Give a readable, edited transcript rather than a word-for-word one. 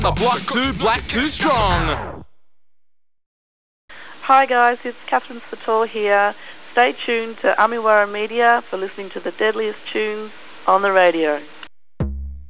The Block 2 Black 2 Strong. Hi guys, it's Catherine Sator here. Stay tuned to Amiwara Media for listening to the deadliest tunes on the radio.